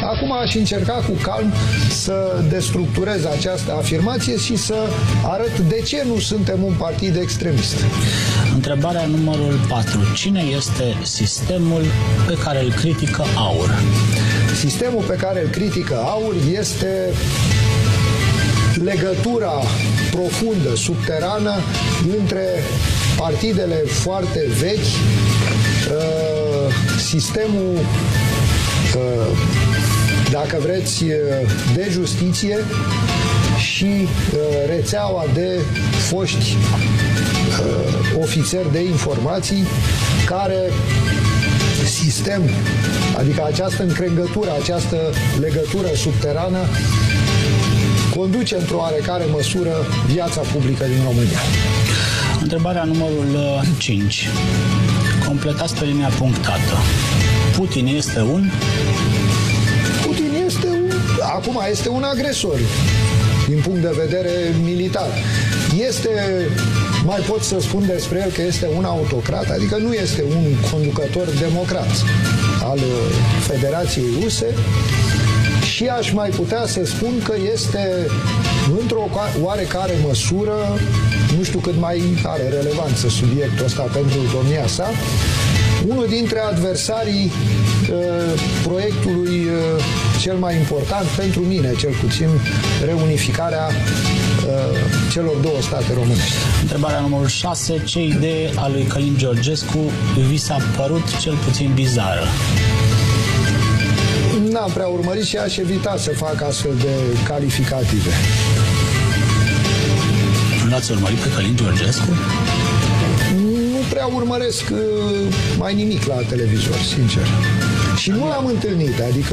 Acum aș încerca cu calm să destructurez această afirmație și să arăt de ce nu suntem un partid extremist. Întrebarea numărul 4. Cine este sistemul pe care îl critică AUR? Sistemul pe care îl critică AUR este legătura profundă, subterană, între partidele foarte vechi, sistemul, dacă vreți, de justiție și rețeaua de foști ofițeri de informații, care sistem, adică această încrengătură, această legătură subterană, conduce într-o oarecare măsură viața publică din România. Întrebarea numărul 5. Completați pe linia punctată. Putin este un? Putin este un... Acum este un agresor din punct de vedere militar. Este, mai pot să spun despre el că este un autocrat, adică nu este un conducător democrat al Federației Ruse, și aș mai putea să spun că este, într-o oarecare măsură, nu știu cât mai are relevanță subiectul ăsta pentru domnia sa, unul dintre adversarii proiectului cel mai important pentru mine, cel puțin, reunificarea celor două state românești. Întrebarea numărul 6. Ce idee a lui Călin Georgescu vi s-a părut cel puțin bizară? N-am prea urmărit și aș evita să fac astfel de calificative. Nu l-ați urmărit pe Călin Georgescu? Nu prea urmăresc mai nimic la televizor, sincer. Și nu l-am întâlnit, adică...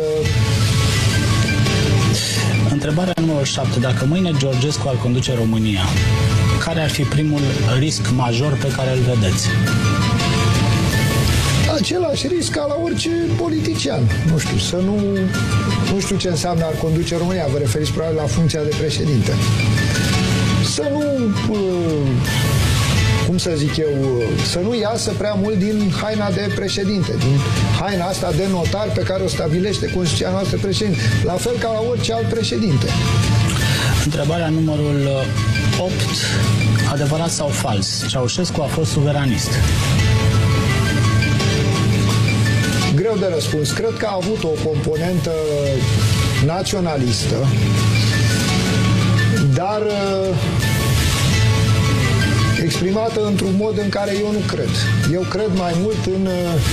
Întrebarea numărul 7. Dacă mâine Georgescu ar conduce România, care ar fi primul risc major pe care îl vedeți? Același risc ca la orice politician. Nu știu, să nu... Nu știu ce înseamnă ar conduce România. Vă referiți probabil la funcția de președinte. Să nu... cum să zic eu, să nu iasă prea mult din haina de președinte, din haina asta de notar pe care o stabilește Constituția noastră președinte, la fel ca la orice alt președinte. Întrebarea numărul 8. Adevărat sau fals? Ceaușescu a fost suveranist? Greu de răspuns. Cred că a avut o componentă naționalistă, dar exprimată într-un mod în care eu nu cred. Eu cred mai mult în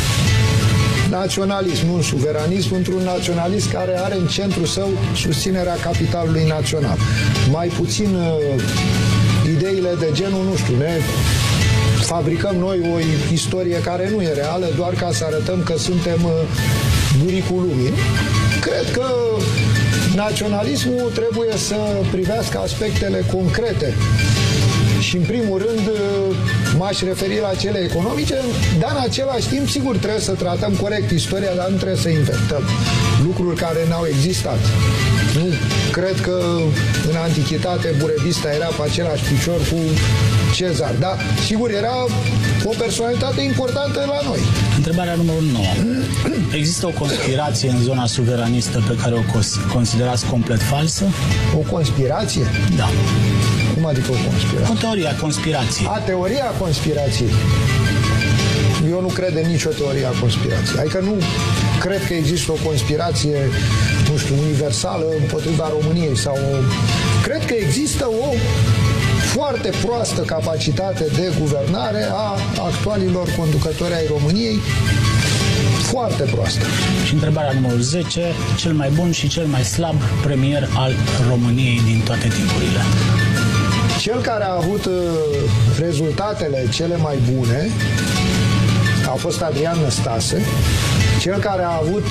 naționalism, nu în suveranism, într-un naționalism care are în centrul său susținerea capitalului național. Mai puțin ideile de genul, nu știu, ne fabricăm noi o istorie care nu e reală, doar ca să arătăm că suntem buricul lumii. Cred că naționalismul trebuie să privească aspectele concrete și, în primul rând, m-aș referi la cele economice, dar, în același timp, sigur, trebuie să tratăm corect istoria, dar nu trebuie să inventăm lucruri care n-au existat. Nu cred că în antichitate Burebista era pe același picior cu Cezar, dar, sigur, era o personalitate importantă la noi. Întrebarea numărul 9. Există o conspirație în zona suveranistă pe care o considerați complet falsă? O conspirație? Da. Cum adică o conspirație? O teorie a conspirației. A, teoria conspirației. Eu nu cred în nicio teorie a conspirației. Adică nu cred că există o conspirație, nu știu, universală împotriva României sau... Cred că există o foarte proastă capacitate de guvernare a actualilor conducători ai României, foarte proastă. Și întrebarea numărul 10, cel mai bun și cel mai slab premier al României din toate timpurile. Cel care a avut rezultatele cele mai bune a fost Adrian Năstase. Cel care a avut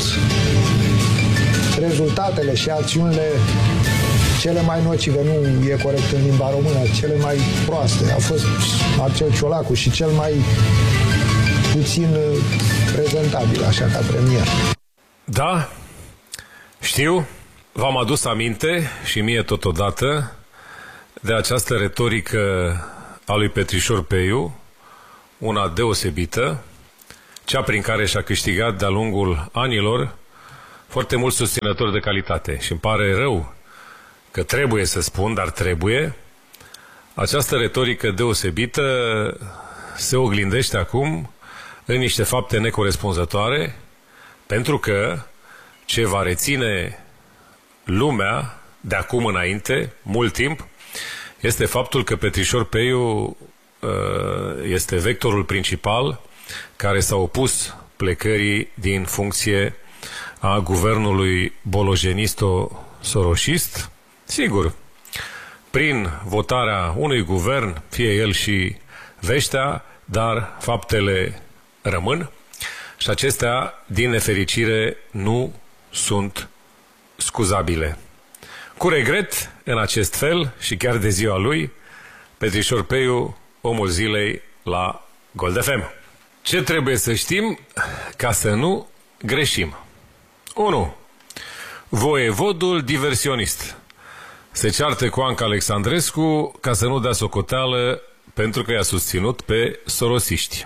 rezultatele și acțiunile cele mai nocive, nu e corect în limba română, cele mai proaste, a fost Marcel Ciolacu, și cel mai puțin prezentabil, așa, ca premier. Da, știu, v-am adus aminte și mie totodată de această retorică a lui Petrișor Peiu, una deosebită, cea prin care și-a câștigat de-a lungul anilor foarte mulți susținători de calitate și îmi pare rău că trebuie să spun, dar trebuie, această retorică deosebită se oglindește acum în niște fapte necorespunzătoare, pentru că ce va reține lumea de acum înainte, mult timp, este faptul că Petrișor Peiu este vectorul principal care s-a opus plecării din funcție a guvernului bolojenisto-soroșist, sigur, prin votarea unui guvern, fie el și veștea, dar faptele rămân și acestea, din nefericire, nu sunt scuzabile. Cu regret, în acest fel, și chiar de ziua lui, Petrișor Peiu, omul zilei la Gold FM. Ce trebuie să știm ca să nu greșim? 1. Voievodul diversionist se ceartă cu Anca Alexandrescu ca să nu dea socoteală pentru că i-a susținut pe sorosiști.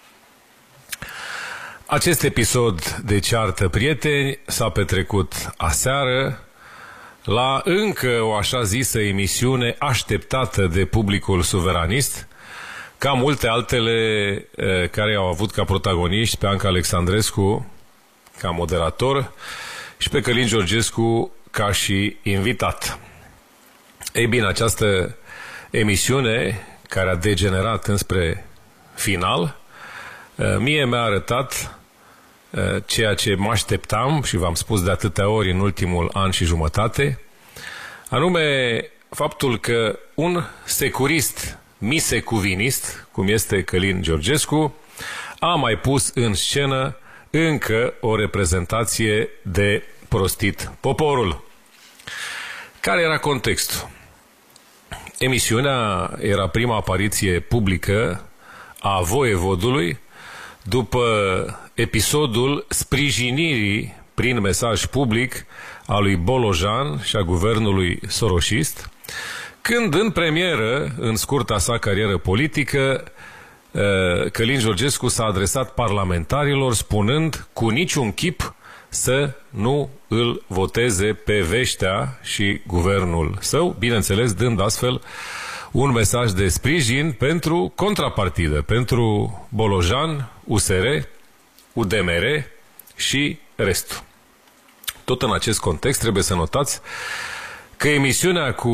Acest episod de ceartă prieteni s-a petrecut aseară la încă o așa zisă emisiune așteptată de publicul suveranist, ca multe altele care au avut ca protagoniști pe Anca Alexandrescu ca moderator și pe Călin Georgescu ca și invitat. Ei bine, această emisiune, care a degenerat înspre final, mie mi-a arătat ceea ce mă așteptam și v-am spus de atâtea ori în ultimul an și jumătate, anume faptul că un securist misecuvinist, cum este Călin Georgescu, a mai pus în scenă încă o reprezentație de prostit poporul. Care era contextul? Emisiunea era prima apariție publică a voievodului după episodul sprijinirii prin mesaj public a lui Bolojan și a guvernului soroșist, când în premieră, în scurta sa carieră politică, Călin Georgescu s-a adresat parlamentarilor spunând cu niciun chip să nu îl voteze pe veștea și guvernul său, bineînțeles dând astfel un mesaj de sprijin pentru contrapartidă, pentru Bolojan, USR, UDMR și restul. Tot în acest context trebuie să notați că emisiunea cu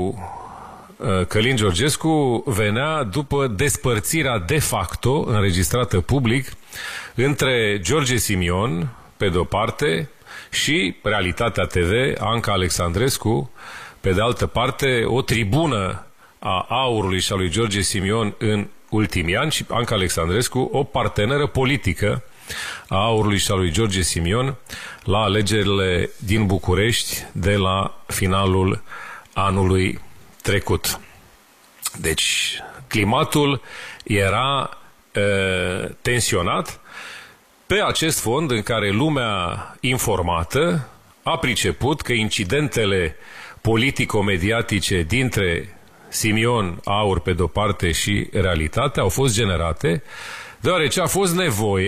Călin Georgescu venea după despărțirea de facto înregistrată public între George Simion, pe de-o parte, și Realitatea TV, Anca Alexandrescu, pe de altă parte, o tribună a aurului și a lui George Simion în ultimii ani și Anca Alexandrescu, o parteneră politică a aurului și a lui George Simion la alegerile din București de la finalul anului trecut. Deci, climatul era tensionat pe acest fond în care lumea informată a priceput că incidentele politico-mediatice dintre Simion, Aur pe de-o parte și Realitatea au fost generate deoarece a fost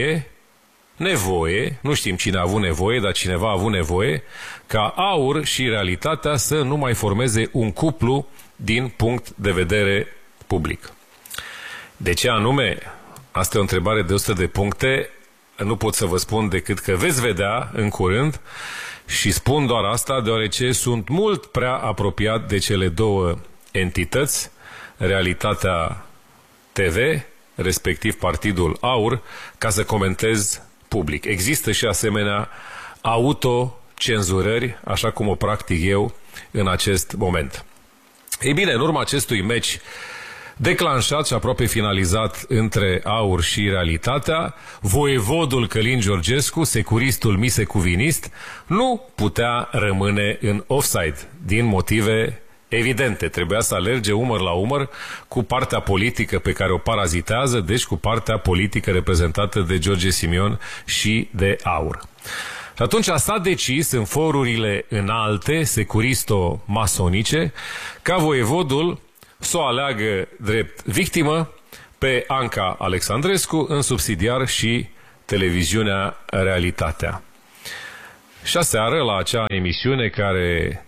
nevoie, nu știm cine a avut nevoie, dar cineva a avut nevoie ca Aur și Realitatea să nu mai formeze un cuplu din punct de vedere public. De ce anume? Asta e o întrebare de 100 de puncte. Nu pot să vă spun decât că veți vedea în curând și spun doar asta deoarece sunt mult prea apropiat de cele două entități, Realitatea TV, respectiv Partidul Aur, ca să comentez public. Există și asemenea autocenzurări, așa cum o practic eu în acest moment. Ei bine, în urma acestui meci declanșat și aproape finalizat între Aur și Realitatea, voievodul Călin Georgescu, securistul misecuvinist, nu putea rămâne în offside, din motive evidente. Trebuia să alerge umăr la umăr cu partea politică pe care o parazitează, deci cu partea politică reprezentată de George Simion și de Aur. Și atunci s-a decis în forurile înalte, securisto-masonice, ca voievodul să o aleagă drept victimă pe Anca Alexandrescu, în subsidiar și televiziunea Realitatea. Și aseară, la acea emisiune care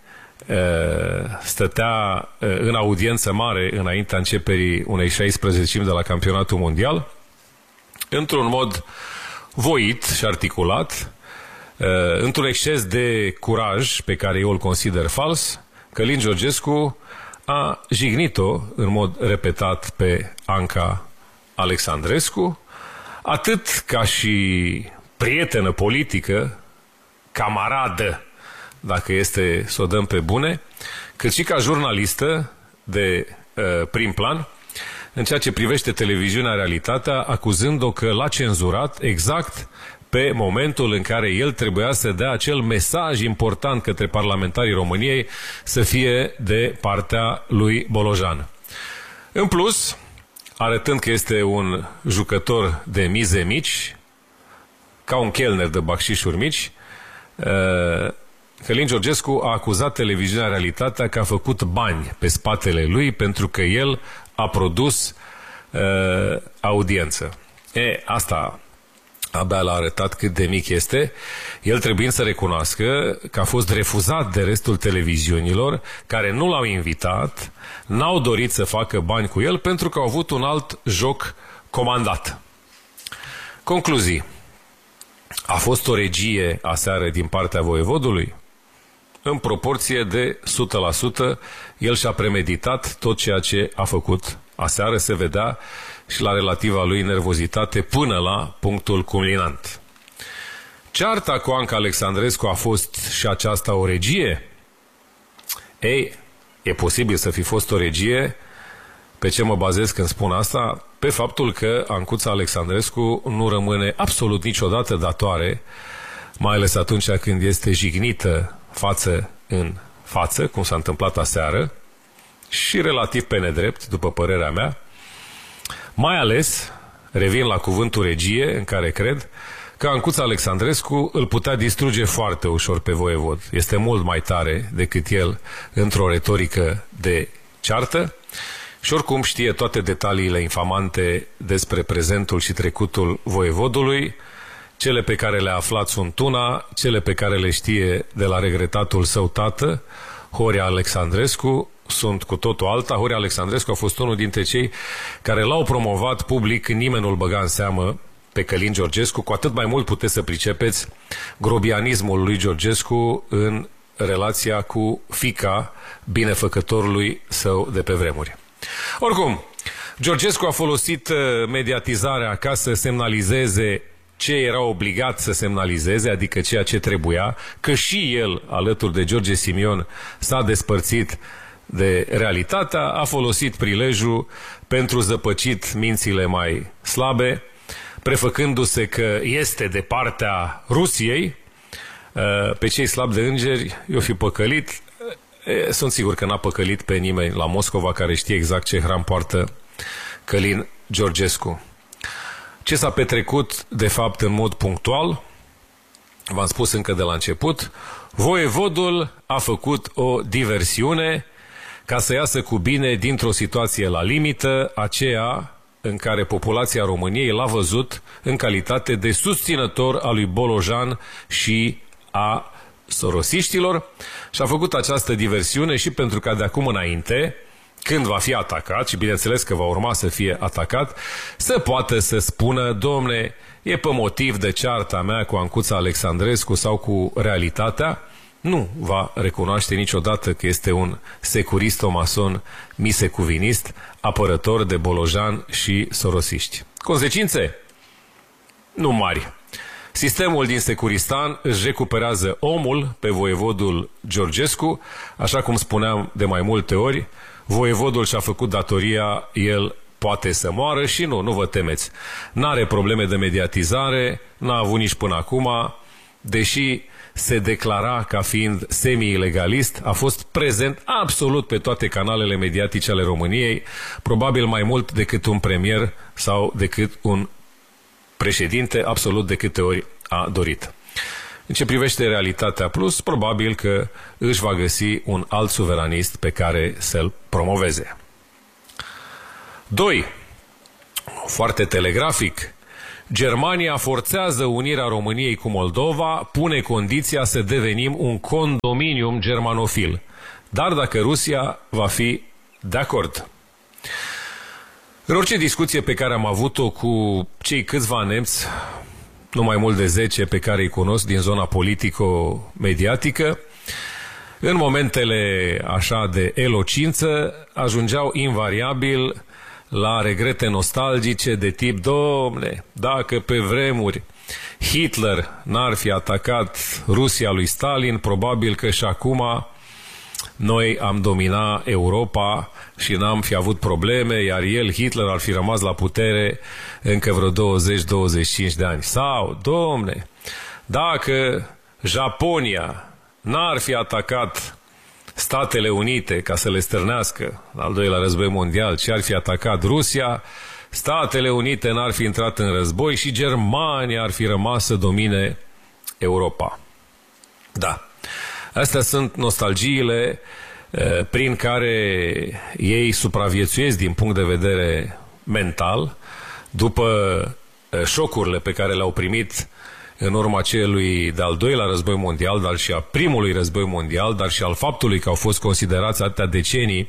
stătea în audiență mare înaintea începerii unei 16-imi de la campionatul mondial, într-un mod voit și articulat, într-un exces de curaj pe care eu îl consider fals, Călin Georgescu a jignit-o în mod repetat pe Anca Alexandrescu, atât ca și prietenă politică, camaradă, dacă este să o dăm pe bune, cât și ca jurnalistă de prim plan, în ceea ce privește televiziunea Realitatea, acuzând-o că l-a cenzurat exact pe momentul în care el trebuia să dea acel mesaj important către parlamentarii României să fie de partea lui Bolojan. În plus, arătând că este un jucător de mize mici, ca un chelner de bacșișuri mici, Călin Georgescu a acuzat televiziunea Realitatea că a făcut bani pe spatele lui pentru că el a produs audiență. Asta abia l-a arătat cât de mic este, el trebuind să recunoască că a fost refuzat de restul televiziunilor care nu l-au invitat, n-au dorit să facă bani cu el pentru că au avut un alt joc comandat. Concluzii. A fost o regie aseară din partea voievodului? În proporție de 100%, el și-a premeditat tot ceea ce a făcut aseară, se vedea și la relativa lui nervozitate până la punctul culminant. Cearta cu Anca Alexandrescu a fost și aceasta o regie? Ei, e posibil să fi fost o regie. Pe ce mă bazez când spun asta? Pe faptul că Ancuța Alexandrescu nu rămâne absolut niciodată datoare, mai ales atunci când este jignită față în față, cum s-a întâmplat aseară, și relativ pe nedrept, după părerea mea. Mai ales, revin la cuvântul regie, în care cred că Ancuța Alexandrescu îl putea distruge foarte ușor pe voievod. Este mult mai tare decât el într-o retorică de ceartă și oricum știe toate detaliile infamante despre prezentul și trecutul voievodului. Cele pe care le-a aflat sunt una, cele pe care le știe de la regretatul său tată, Horia Alexandrescu, sunt cu totul alta. Horia Alexandrescu a fost unul dintre cei care l-au promovat public, nimeni nu-l băga în seamă pe Călin Georgescu, cu atât mai mult puteți să pricepeți grobianismul lui Georgescu în relația cu fiica binefăcătorului său de pe vremuri. Oricum, Georgescu a folosit mediatizarea ca să semnalizeze ce era obligat să semnalizeze, adică ceea ce trebuia, că și el, alături de George Simion, s-a despărțit de realitatea, a folosit prilejul pentru zăpăcit mințile mai slabe, prefăcându-se că este de partea Rusiei. Pe cei slabi de îngeri i-o fi păcălit. Sunt sigur că n-a păcălit pe nimeni la Moscova care știe exact ce hram poartă Călin Georgescu. Ce s-a petrecut, de fapt, în mod punctual, v-am spus încă de la început, voievodul a făcut o diversiune ca să iasă cu bine dintr-o situație la limită, aceea în care populația României l-a văzut în calitate de susținător al lui Bolojan și a sorosiștilor și a făcut această diversiune și pentru ca de acum înainte, când va fi atacat, și bineînțeles că va urma să fie atacat, să poată să spună: domne, e pe motiv de cearta mea cu Ancuța Alexandrescu sau cu realitatea. Nu va recunoaște niciodată că este un securisto-mason misecuvinist, apărător de Bolojan și sorosiști. Consecințe? Nu mari. Sistemul din Securistan își recuperează omul pe voievodul Georgescu, așa cum spuneam de mai multe ori, voievodul și-a făcut datoria, el poate să moară și nu vă temeți. N-are probleme de mediatizare, n-a avut nici până acum, deși se declara ca fiind semi-ilegalist, a fost prezent absolut pe toate canalele mediatice ale României, probabil mai mult decât un premier sau decât un președinte, absolut de câte ori a dorit. În ce privește Realitatea Plus, probabil că își va găsi un alt suveranist pe care să-l promoveze. 2. Foarte telegrafic, Germania forțează unirea României cu Moldova, pune condiția să devenim un condominium germanofil. Dar dacă Rusia va fi de acord. În orice discuție pe care am avut-o cu cei câțiva nemți, nu mai mult de 10 pe care îi cunosc din zona politico-mediatică, în momentele așa de elocință ajungeau invariabil la regrete nostalgice de tip: domne, dacă pe vremuri Hitler n-ar fi atacat Rusia lui Stalin, probabil că și acum noi am domina Europa și n-am fi avut probleme, iar el, Hitler, ar fi rămas la putere încă vreo 20-25 de ani. Sau, domne, dacă Japonia n-ar fi atacat Statele Unite ca să le stârnească al doilea război mondial, ci ar fi atacat Rusia, Statele Unite n-ar fi intrat în război și Germania ar fi rămas să domine Europa. Da. Astea sunt nostalgiile prin care ei supraviețuiesc din punct de vedere mental după șocurile pe care le-au primit în urma celui de-al doilea război mondial, dar și a primului război mondial, dar și al faptului că au fost considerați atâtea decenii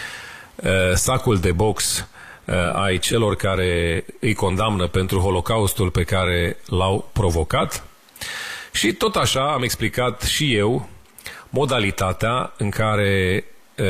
sacul de box ai celor care îi condamnă pentru holocaustul pe care l-au provocat. Și tot așa am explicat și eu modalitatea în care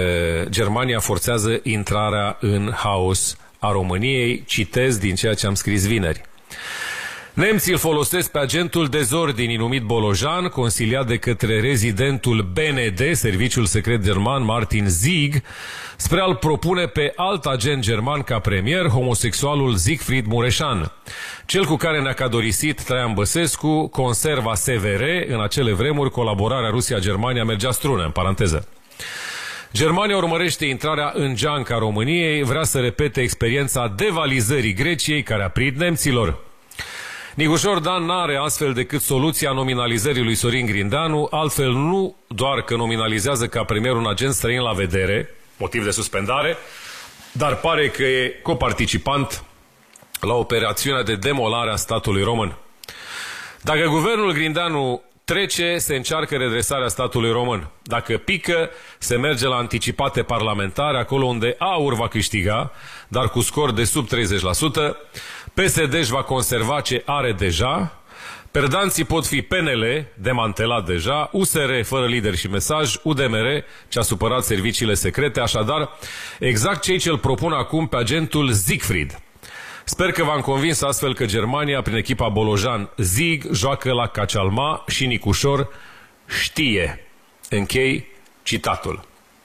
Germania forțează intrarea în haos a României. Citez din ceea ce am scris vineri. Nemții îl folosesc pe agentul dezordinii numit Bolojan, consiliat de către rezidentul BND, serviciul secret german, Martin Sieg, spre a-l propune pe alt agent german ca premier, homosexualul Siegfried Mureșan. Cel cu care ne-a cadorisit Traian Băsescu conserva SVR, în acele vremuri colaborarea Rusia-Germania mergea strună, în paranteză. Germania urmărește intrarea în geanca României, vrea să repete experiența devalizării Greciei care a prit nemților. Nicușor Dan n-are astfel decât soluția nominalizării lui Sorin Grindeanu, altfel nu doar că nominalizează ca premier un agent străin la vedere, motiv de suspendare, dar pare că e coparticipant la operațiunea de demolare a statului român. Dacă guvernul Grindeanu trece, se încearcă redresarea statului român. Dacă pică, se merge la anticipate parlamentare, acolo unde AUR va câștiga, dar cu scor de sub 30%. PSD își va conserva ce are deja. Perdanții pot fi PNL, demantelat deja, USR fără lider și mesaj, UDMR, ce a supărat serviciile secrete, așadar exact cei ce îl propun acum pe agentul Siegfried. Sper că v-am convins astfel că Germania, prin echipa Bolojan Sieg, joacă la Cacialma și Nicușor știe. Închei citatul.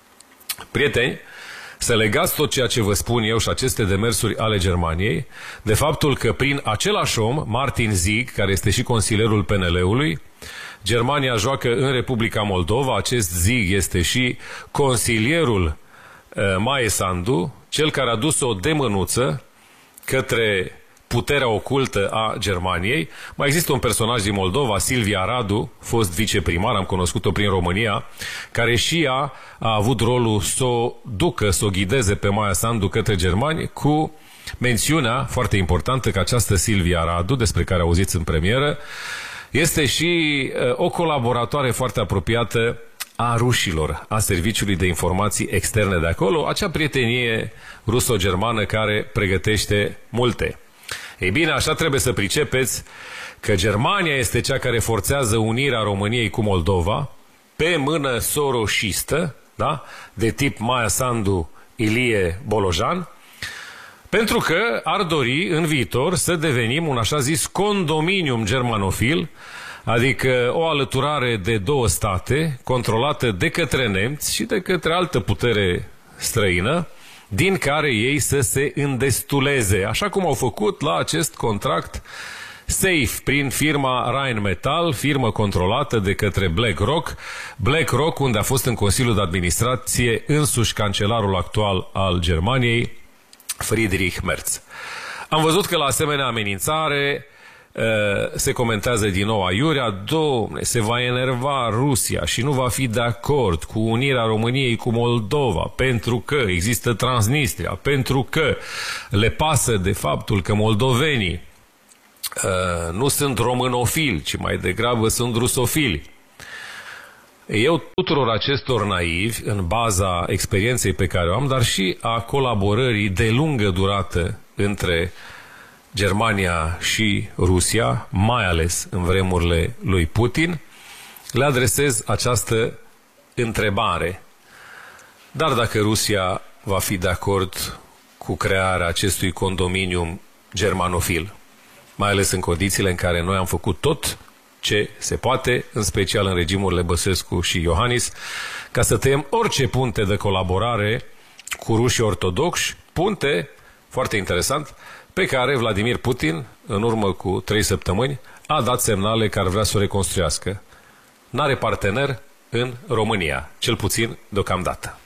Prieteni, să legați tot ceea ce vă spun eu și aceste demersuri ale Germaniei de faptul că prin același om, Martin Sieg, care este și consilierul PNL-ului, Germania joacă în Republica Moldova. Acest Sieg este și consilierul Maie Sandu, cel care a dus o demânuță către puterea ocultă a Germaniei. Mai există un personaj din Moldova, Silvia Radu, fost viceprimar, am cunoscut-o prin România, care și ea a avut rolul să o ducă, să o ghideze pe Maia Sandu către germani, cu mențiunea foarte importantă că această Silvia Radu, despre care auziți în premieră, este și o colaboratoare foarte apropiată a rușilor, a Serviciului de Informații Externe de acolo, acea prietenie ruso-germană care pregătește multe. Ei bine, așa trebuie să pricepeți că Germania este cea care forțează unirea României cu Moldova pe mână soroșistă, da? De tip Maia Sandu, Ilie Bolojan, pentru că ar dori în viitor să devenim un așa zis condominium germanofil, adică o alăturare de două state controlată de către nemți și de către altă putere străină, din care ei să se îndestuleze, așa cum au făcut la acest contract SAFE prin firma Rheinmetall, firmă controlată de către BlackRock, unde a fost în Consiliul de Administrație însuși cancelarul actual al Germaniei, Friedrich Merz. Am văzut că la asemenea amenințare se comentează din nou aiurea, domne, se va enerva Rusia și nu va fi de acord cu unirea României cu Moldova, pentru că există Transnistria, pentru că le pasă de faptul că moldovenii nu sunt românofili, ci mai degrabă sunt rusofili. Eu tuturor acestor naivi, în baza experienței pe care o am, dar și a colaborării de lungă durată între Germania și Rusia, mai ales în vremurile lui Putin, le adresez această întrebare. Dar dacă Rusia va fi de acord cu crearea acestui condominium germanofil, mai ales în condițiile în care noi am făcut tot ce se poate, în special în regimurile Băsescu și Iohannis, ca să tăiem orice punte de colaborare cu rușii ortodoxi, punte, foarte interesant, pe care Vladimir Putin, în urmă cu 3 săptămâni, a dat semnale că ar vrea să o reconstruiască. N-are partener în România, cel puțin deocamdată.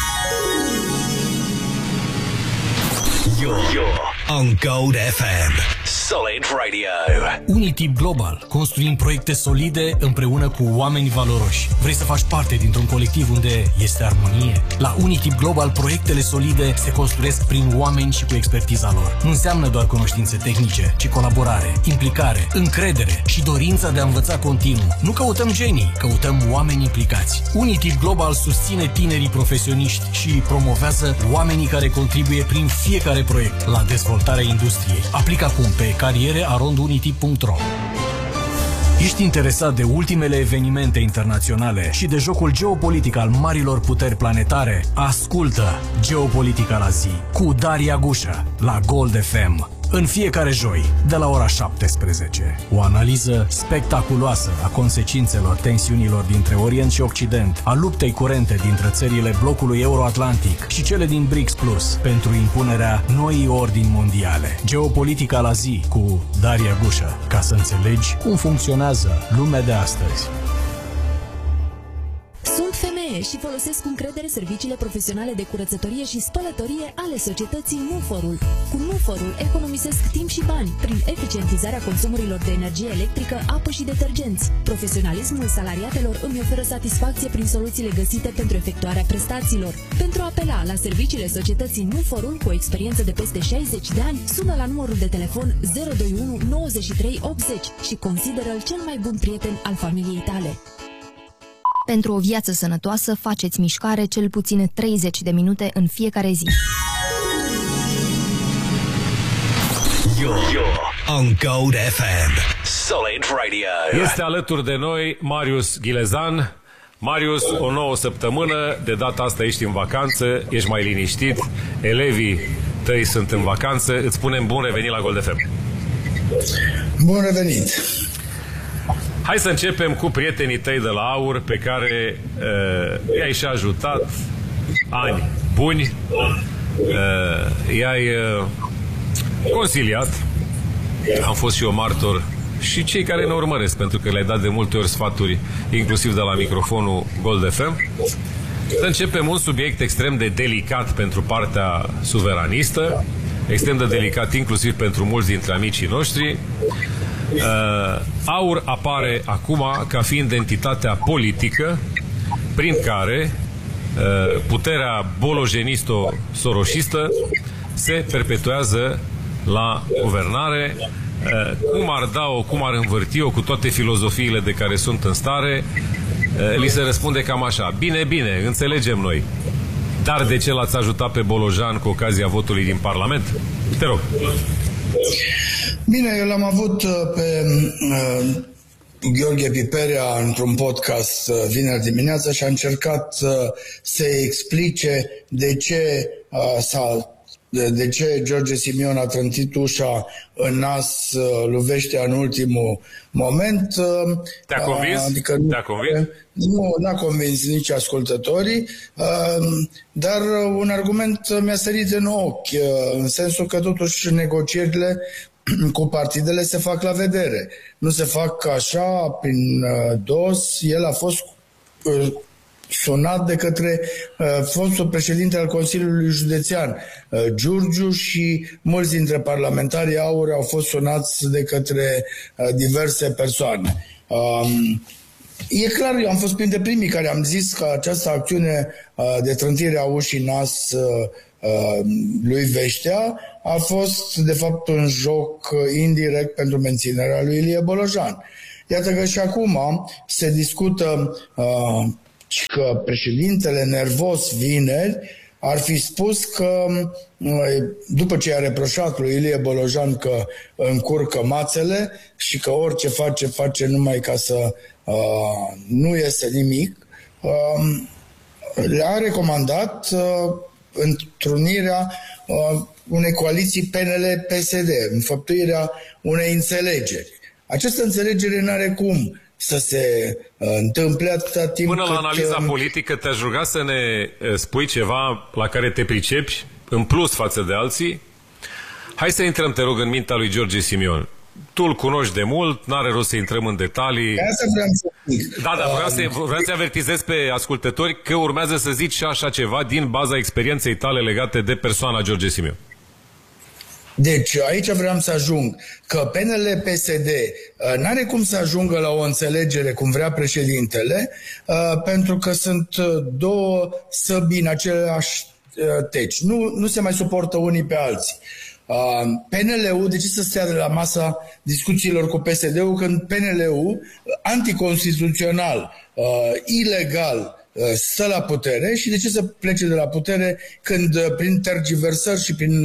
You're on Gold FM. Solid Radio. Unitip Global. Construim proiecte solide împreună cu oameni valoroși. Vrei să faci parte dintr-un colectiv unde este armonie? La Unitip Global, proiectele solide se construiesc prin oameni și cu expertiza lor. Nu înseamnă doar cunoștințe tehnice, ci colaborare, implicare, încredere și dorința de a învăța continuu. Nu căutăm genii, căutăm oameni implicați. Unitip Global susține tinerii profesioniști și promovează oamenii care contribuie prin fiecare proiect la dezvoltarea industriei. Aplică acum pe cariere@unity.ro. Ești interesat de ultimele evenimente internaționale și de jocul geopolitic al marilor puteri planetare? Ascultă Geopolitica la zi cu Daria Gușă la Gold FM. În fiecare joi, de la ora 17. O analiză spectaculoasă a consecințelor tensiunilor dintre Orient și Occident, a luptei curente dintre țările blocului Euro-Atlantic și cele din BRICS Plus pentru impunerea noii ordini mondiale. Geopolitica la zi cu Daria Gușă, ca să înțelegi cum funcționează lumea de astăzi. Sunt femeie și folosesc cu încredere serviciile profesionale de curățătorie și spălătorie ale societății Nuforul. Cu Nuforul economisesc timp și bani prin eficientizarea consumurilor de energie electrică, apă și detergenți. Profesionalismul salariatelor îmi oferă satisfacție prin soluțiile găsite pentru efectuarea prestațiilor. Pentru a apela la serviciile societății Nuforul cu o experiență de peste 60 de ani, sună la numărul de telefon 021 93 80 și consideră-l cel mai bun prieten al familiei tale. Pentru o viață sănătoasă, faceți mișcare cel puțin 30 de minute în fiecare zi. You're on Gold FM. Solid Radio. Este alături de noi Marius Ghilezan. Marius, o nouă săptămână, de data asta ești în vacanță, ești mai liniștit, elevii tăi sunt în vacanță, îți spunem bun revenit la Gold FM. Bun revenit! Hai să începem cu prietenii tăi de la AUR, pe care i-ai și ajutat ani buni, i-ai consiliat, am fost și eu martor, și cei care ne urmăresc, pentru că le-ai dat de multe ori sfaturi, inclusiv de la microfonul Gold FM. Să începem un subiect extrem de delicat pentru partea suveranistă, extrem de delicat inclusiv pentru mulți dintre amicii noștri. AUR apare acum ca fiind entitatea politică prin care puterea bolojenisto-soroșistă se perpetuează la guvernare. Cum ar da-o, cum ar învârti-o, cu toate filozofiile de care sunt în stare, li se răspunde cam așa: bine, bine, înțelegem noi, dar de ce l-ați ajutat pe Bolojan cu ocazia votului din Parlament? Te rog. Bine, eu l-am avut pe Gheorghe Piperea într-un podcast vineri dimineața și a încercat să explice de ce George Simion a trântit ușa în nas lui Veștea în ultimul moment. Te-a convins? Adică Te-a convins? Nu, n-a convins nici ascultătorii, dar un argument mi-a sărit în ochi, în sensul că totuși negocierile cu partidele se fac la vedere. Nu se fac așa, prin dos. El a fost sunat de către fostul președinte al Consiliului Județean, Giurgiu, și mulți dintre parlamentarii AUR au fost sunați de către diverse persoane. E clar, eu am fost printre primii care am zis că această acțiune de trântire a ușii nas lui Veștea a fost de fapt un joc indirect pentru menținerea lui Ilie Bolojan. Iată că și acum se discută că președintele nervos vineri ar fi spus că, după ce a reproșat lui Ilie Bolojan că încurcă mațele și că orice face numai ca să nu iese nimic, le-a recomandat întrunirea unei coaliții PNL-PSD, înfăptuirea unei înțelegeri. Această înțelegere n-are cum să se întâmple atâta timp Până la cât... analiza politică, te-aș ruga să ne spui ceva la care te pricepi, în plus față de alții. Hai să intrăm, te rog, în mintea lui George Simion. Tu îl cunoști de mult, n-are rost să intrăm în detalii. Asta vreau să zic. Da, vreau să avertizez pe ascultători că urmează să zici și așa ceva din baza experienței tale legate de persoana George Simion. Deci aici vreau să ajung că PNL-PSD n-are cum să ajungă la o înțelegere cum vrea președintele, pentru că sunt două săbi în același teci. Nu se mai suportă unii pe alții. PNL-ul, de ce să stea de la masa discuțiilor cu PSD-ul când PNL-ul, anticonstituțional, ilegal, stă la putere și de ce să plece de la putere când prin tergiversări și prin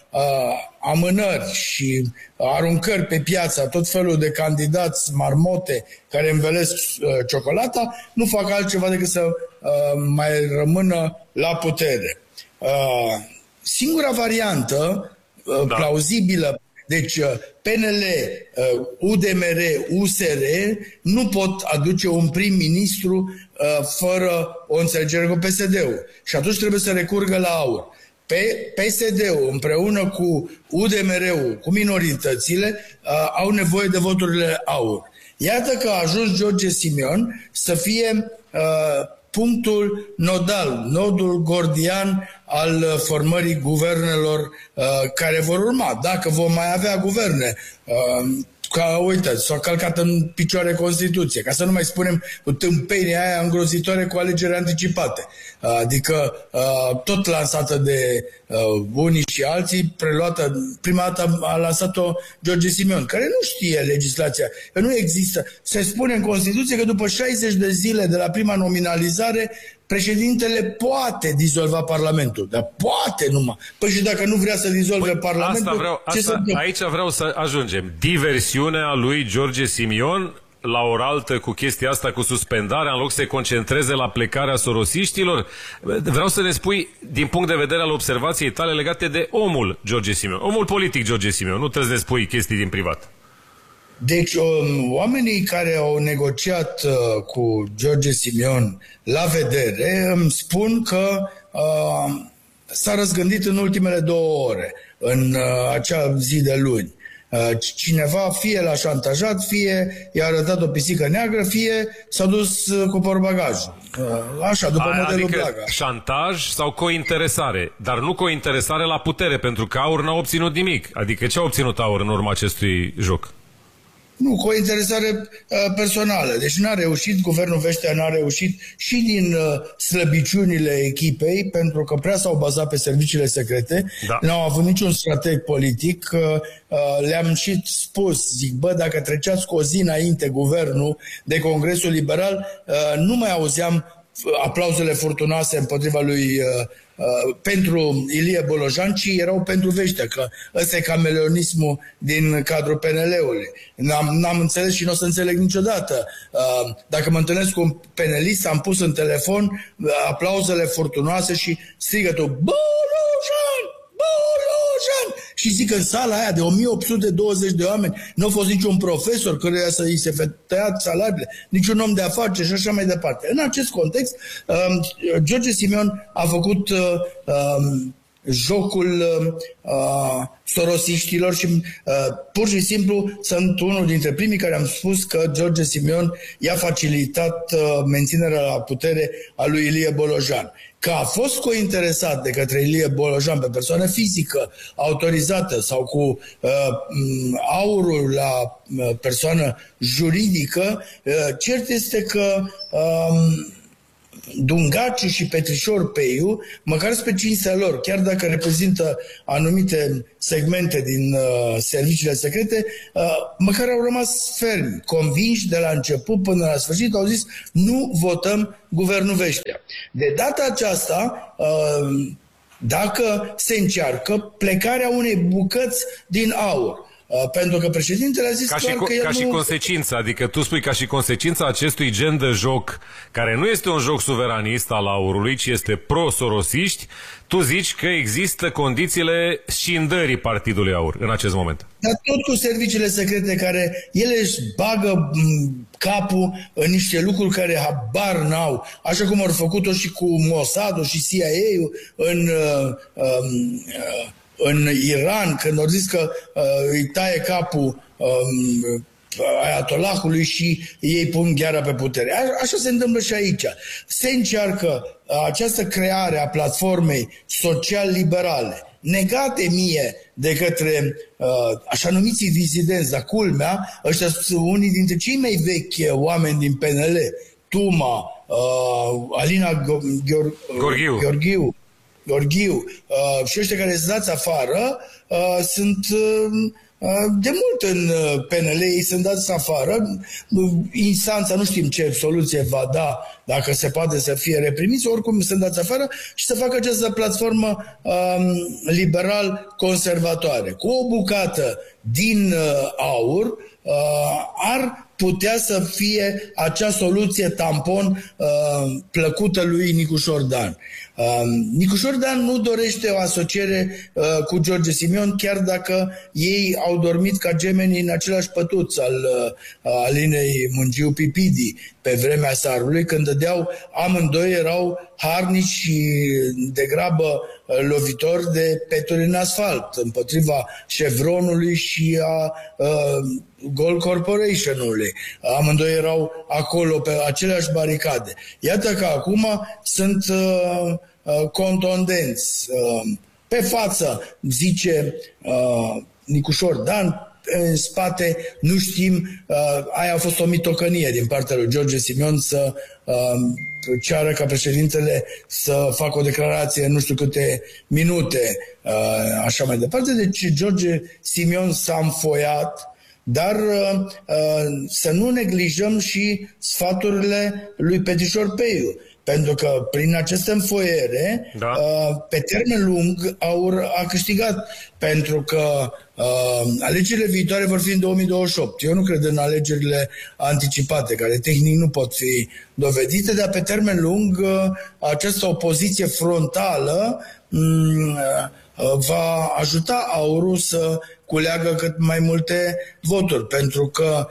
amânări și aruncări pe piață tot felul de candidați marmote care învelesc ciocolata, nu fac altceva decât să mai rămână la putere. Singura variantă plauzibilă, deci PNL, UDMR, USR nu pot aduce un prim-ministru fără o înțelegere cu PSD-ul. Și atunci trebuie să recurgă la AUR. PSD-ul împreună cu UDMR-ul, cu minoritățile, au nevoie de voturile AUR. Iată că a ajuns George Simion să fie punctul nodal, nodul gordian al formării guvernelor care vor urma. Dacă vom mai avea guverne, uite, s-a călcat în picioare Constituție, ca să nu mai spunem cu tâmpenia aia îngrozitoare cu alegeri anticipate. Adică tot lansată de unii și alții, preluată, prima dată a lansat-o George Simion, care nu știe legislația, că nu există. Se spune în Constituție că după 60 de zile de la prima nominalizare, președintele poate dizolva Parlamentul, dar poate numai. Păi și dacă nu vrea să dizolve Parlamentul, aici vreau să ajungem. Diversiunea lui George Simion la oraltă cu chestia asta, cu suspendarea, în loc să se concentreze la plecarea sorosiștilor. Vreau să ne spui, din punct de vedere al observației tale legate de omul George Simion, omul politic George Simion, nu trebuie să ne spui chestii din privat. Deci, oamenii care au negociat cu George Simion la vedere îmi spun că s-a răzgândit în ultimele 2 ore, în acea zi de luni. Cineva fie l-a șantajat, fie i-a arătat o pisică neagră, fie s-a dus cu porbagajul. Așa, după modelul Blaga. Șantaj sau cointeresare, dar nu cointeresare la putere, pentru că AUR n-a obținut nimic. Adică ce a obținut AUR în urma acestui joc? Nu, cu o interesare personală. Deci n-a reușit, guvernul Vestea n-a reușit și din slăbiciunile echipei, pentru că prea s-au bazat pe serviciile secrete, n-au avut niciun strateg politic. Le-am și spus, zic, dacă treceați cu o zi înainte guvernul de Congresul Liberal, nu mai auzeam aplauzele furtunoase împotriva lui pentru Ilie Bolojan, ci erau pentru Vestea, că ăsta e cameleonismul din cadrul PNL-ului. N-am înțeles și nu o să înțeleg niciodată. Dacă mă întâlnesc cu un penelist, am pus în telefon aplauzele furtunoase și strigătul Bolojan! Bolojan! Și zic că în sala aia de 1820 de oameni nu a fost niciun profesor căruia să îi se tăiat salariile, niciun om de afaceri și așa mai departe. În acest context, George Simion a făcut jocul sorosiștilor și pur și simplu sunt unul dintre primii care am spus că George Simion i-a facilitat menținerea la putere a lui Ilie Bolojan. Că a fost cointeresat de către Ilie Bolojan pe persoană fizică autorizată sau cu aurul la persoană juridică, cert este că Dungaciu și Petrișor Peiu, măcar pe cinstea lor, chiar dacă reprezintă anumite segmente din serviciile secrete, măcar au rămas fermi, convinși de la început până la sfârșit, au zis nu votăm guvernul Veștea. De data aceasta, dacă se încearcă plecarea unei bucăți din aur, pentru că președintele a zis ca și consecință, adică tu spui ca și consecința acestui gen de joc, care nu este un joc suveranist al aurului, ci este pro-sorosiști, tu zici că există condițiile scindării Partidului Aur în acest moment. Dar tot cu serviciile secrete care ele își bagă capul în niște lucruri care habar n-au, așa cum au făcut-o și cu Mossadul și CIA-ul în Iran, când au zis că îi taie capul Ayatollahului și ei pun gheara pe putere. Așa se întâmplă și aici. Se încearcă această creare a platformei social-liberale, negate mie de către așa numiții dizidenți, dar culmea, ăștia sunt unii dintre cei mai vechi oameni din PNL, Tuma, Alina Gheorghiu și ăștia care se dați afară sunt de mult în PNL, ei sunt dați afară. Instanța nu știm ce soluție va da, dacă se poate să fie reprimiți, oricum sunt dați afară și să facă această platformă liberal-conservatoare. Cu o bucată din aur ar putea să fie acea soluție tampon plăcută lui Nicușor Dan. Nicușor Dan nu dorește o asociere cu George Simion, chiar dacă ei au dormit ca gemenii în același pătuț al Alinei Mungiu Pipidi pe vremea Sarului, când dădeau, amândoi erau harnici și degrabă lovitori de peturi în asfalt împotriva Chevronului și a Gold Corporation-ului. Amândoi erau acolo pe aceleași baricade. Iată că acum sunt contundenți. Pe față, zice Nicușor Dan, în spate nu știm, aia a fost o mitocănie din partea lui George Simion să ceară ca președintele să facă o declarație în nu știu câte minute, așa mai departe. Deci George Simion s-a înfoiat, dar să nu neglijăm și sfaturile lui Petrișor Peiu, pentru că prin această înfoiere, pe termen lung, Aur a câștigat, pentru că alegerile viitoare vor fi în 2028. Eu nu cred în alegerile anticipate, care tehnic nu pot fi dovedite, dar pe termen lung această opoziție frontală va ajuta Aurul să culeagă cât mai multe voturi, pentru că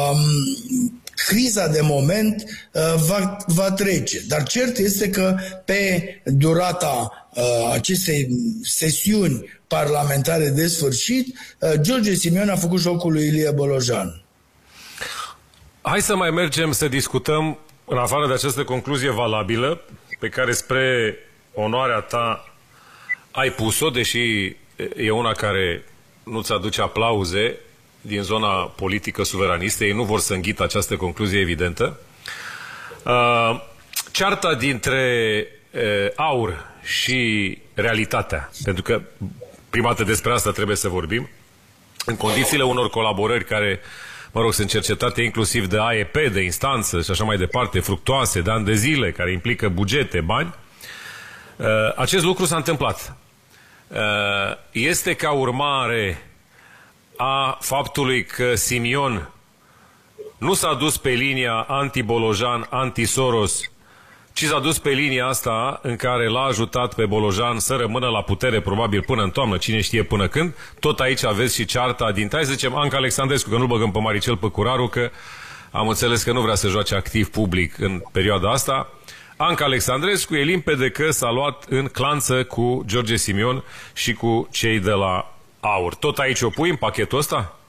criza de moment va trece. Dar cert este că pe durata acestei sesiuni parlamentare de sfârșit, George Simion a făcut jocul lui Ilie Bolojan. Hai să mai mergem să discutăm, în afară de această concluzie valabilă, pe care spre onoarea ta ai pus-o, deși e una care nu-ți aduce aplauze din zona politică suveranistă, ei nu vor să înghită această concluzie evidentă. Cearta dintre Aur și realitatea, pentru că prima dată despre asta trebuie să vorbim, în condițiile unor colaborări care, mă rog, sunt cercetate inclusiv de AEP, de instanță și așa mai departe, fructoase, de ani de zile, care implică bugete, bani, acest lucru s-a întâmplat. Este ca urmare a faptului că Simion nu s-a dus pe linia anti-Bolojan, anti-Soros, ci s-a dus pe linia asta în care l-a ajutat pe Bolojan să rămână la putere probabil până în toamnă, cine știe până când. Tot aici aveți și cearta dintre, hai să zicem, Anca Alexandrescu, că nu-l băgăm pe Maricel Păcuraru, că am înțeles că nu vrea să joace activ public în perioada asta. Anca Alexandrescu e limpede că s-a luat în clanță cu George Simion și cu cei de la Aur. Tot aici o pui în pachetul ăsta?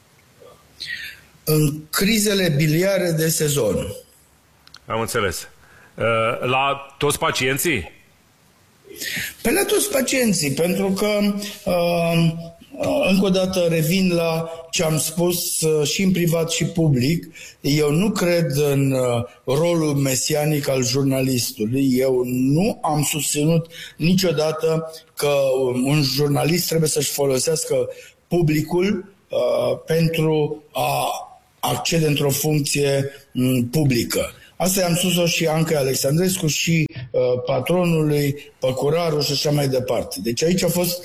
În crizele biliare de sezon. Am înțeles. La toți pacienții? Pe la toți pacienții, pentru că încă o dată revin la ce am spus și în privat și public. Eu nu cred în rolul mesianic al jurnalistului. Eu nu am susținut niciodată că un jurnalist trebuie să-și folosească publicul pentru a accede într-o funcție publică. Asta i-am spus-o și Anca Alexandrescu și patronului, Păcuraru și așa mai departe. Deci aici a fost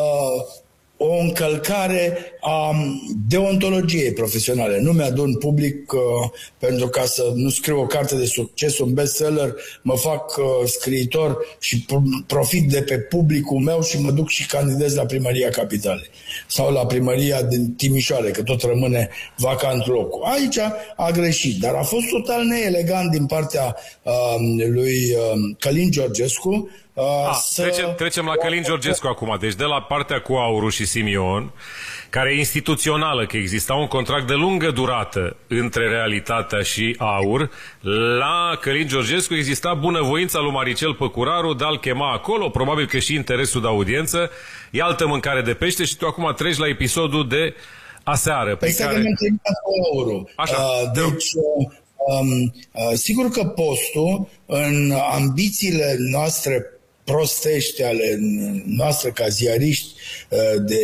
o încălcare a deontologiei profesionale. Nu mi-adun public pentru ca să nu scriu o carte de succes, un bestseller, mă fac scriitor și profit de pe publicul meu și mă duc și candidez la Primăria Capitalei sau la Primăria din Timișoara, că tot rămâne vacant locul. Aici a greșit, dar a fost total neelegant din partea lui Călin Georgescu. Trecem la Călin Georgescu acum. Deci de la partea cu Auru și Simion, care e instituțională, că exista un contract de lungă durată între Realitatea și Aur, la Călin Georgescu exista bunăvoința lui Maricel Păcuraru de a-l chema acolo, probabil că și interesul de audiență. E altă mâncare de pește și tu acum treci la episodul de aseară. Păi care... Auru. Deci... sigur că postul, în ambițiile noastre prostești, ale noastre ca ziariști de